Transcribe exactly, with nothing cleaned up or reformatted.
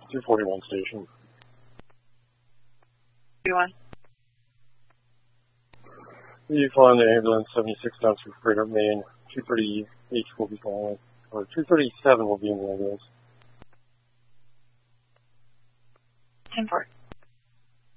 two forty-one station. forty-one. You flying the ambulance seventy-six down through Freighter Main. two thirty-eight will be flying, or two thirty-seven will be in the ambulance. ten four.